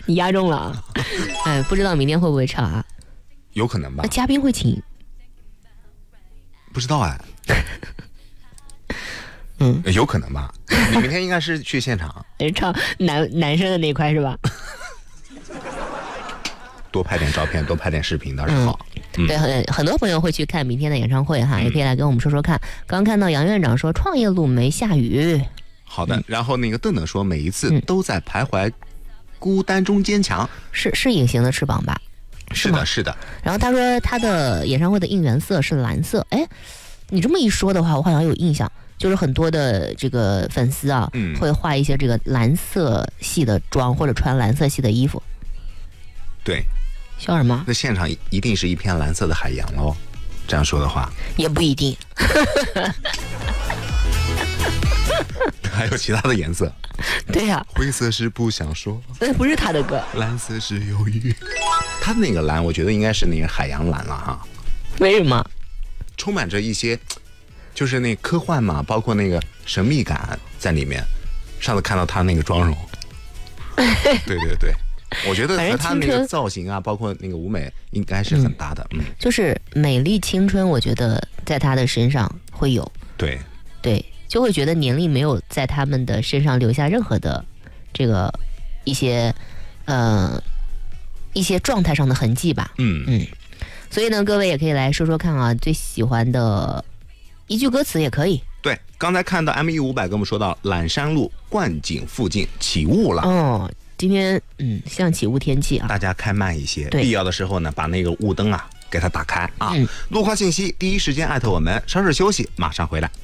你压中了啊！哎，不知道明天会不会唱啊？ 有可能吧？ 那嘉宾会请？ 不知道哎。有可能吧？你明天应该是去现场， 唱男生的那块是吧？ 多拍点照片，多拍点视频倒是好。 对，很多朋友会去看明天的演唱会哈，也可以来跟我们说说看。刚看到杨院长说创业路没下雨。 好的，然后那个邓邓说每一次都在徘徊，孤单中坚强。 是隐形的翅膀吧？ 是的，是的。 然后他说他的演唱会的应援色是蓝色。哎，你这么一说的话，我好像有印象。就是很多的这个粉丝啊，会画一些这个蓝色系的妆或者穿蓝色系的衣服。 对， 笑什么？ 那现场一定是一片蓝色的海洋喽。这样说的话， 也不一定。 还有其他的颜色。 对呀、 灰色是不想说， 那不是他的歌。 蓝色是忧郁。他那个蓝，我觉得应该是那个海洋蓝了哈。 为什么？ 充满着一些。就是那科幻嘛，包括那个神秘感在里面。上次看到他那个妆容，对对对，我觉得和他那个造型啊，包括那个舞美，应该是很搭的。 就是美丽青春，我觉得在他的身上会有。 对对，就会觉得年龄没有在他们的身上留下任何的这个一些状态上的痕迹吧。所以呢，各位也可以来说说看啊，最喜欢的。一句歌词也可以。 对，刚才看到 ME500 跟我们说到览山路观景附近起雾了。 哦，今天像起雾天气啊， 大家开慢一些，必要的时候呢，把那个雾灯啊给它打开啊。路况信息第一时间艾特我们，稍事休息，马上回来。